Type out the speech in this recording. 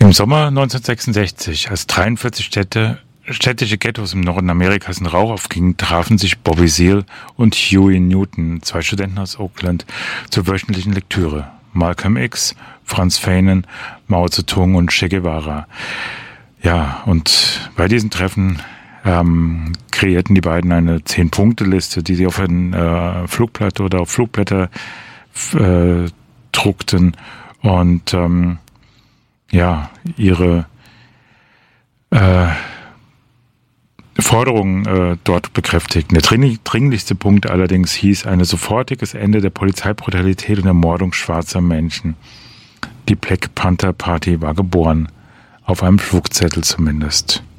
Im Sommer 1966, als 43 städtische Ghettos im Norden Amerikas in Rauch aufgingen, trafen sich Bobby Seale und Huey Newton, zwei Studenten aus Oakland, zur wöchentlichen Lektüre. Malcolm X, Franz Fanon, Mao Zedong und Che Guevara. Ja, und bei diesen Treffen kreierten die beiden eine 10-Punkte-Liste, die sie auf ein Flugblatt oder auf Flugblätter druckten und ihre Forderungen dort bekräftigten. Der dringlichste Punkt allerdings hieß ein sofortiges Ende der Polizeibrutalität und Ermordung schwarzer Menschen. Die Black Panther Party war geboren, auf einem Flugzettel zumindest.